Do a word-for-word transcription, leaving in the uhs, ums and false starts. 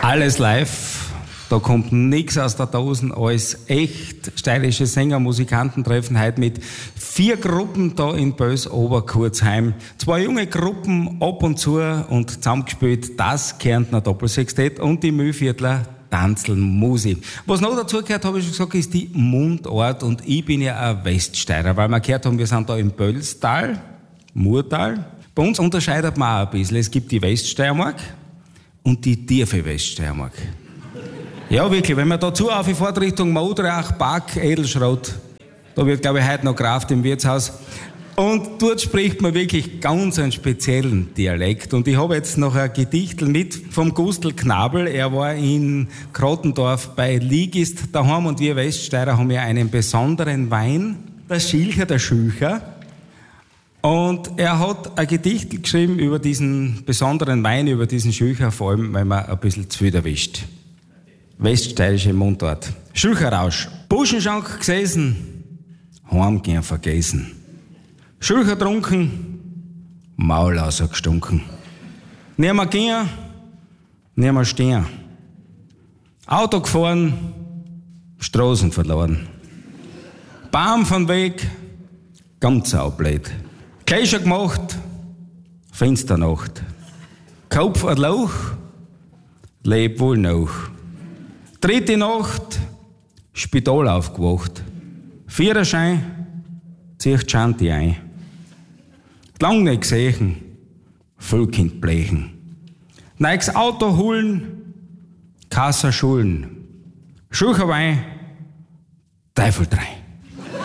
Alles live, da kommt nichts aus der Dosen, alles echt steilische Sänger, Musikanten treffen heute mit vier Gruppen da in Bös Oberkurzheim. Zwei junge Gruppen ab und zu und zusammengespielt das Kärntner Doppelsextett und die Mühlviertler Tanzelmusik. Was noch dazu gehört, habe ich schon gesagt, ist die Mundart und ich bin ja ein Weststeirer, weil wir gehört haben, wir sind da im Bölstal, Murtal. Bei uns unterscheidet man auch ein bisschen. Es gibt die Weststeiermark und die tiefe Weststeiermark. Ja, wirklich, wenn man da zu auffährt Richtung Modrach, Back, Edelschrott, da wird, glaube ich, heute noch Kraft im Wirtshaus. Und dort spricht man wirklich ganz einen speziellen Dialekt. Und ich habe jetzt noch ein Gedichtel mit vom Gustl Knabel. Er war in Krottendorf bei Ligist daheim und wir Weststeirer haben ja einen besonderen Wein, der Schilcher, der Schücher. Und er hat ein Gedichtel geschrieben über diesen besonderen Wein, über diesen Schücher, vor allem, weil man ein bisschen zu viel erwischt. Weststeirische Mundart. Schücherrausch. Buschenschank gesessen, heim gern vergessen. Schücher trunken, Maul ausgestunken. Nimmer gehen, nimmer stehen. Auto gefahren, Straßen verloren. Baum von Weg, ganz saublöd. Gleich gemacht, Fensternacht. Kopf ein Loch, leb wohl noch. Dritte Nacht, Spital aufgewacht. Viererschein, zieht Schanti ein. Lang nicht gesehen, Vollkind blechen. Neues Auto holen, Kasser schulen. Schucherwein, Teufel drei.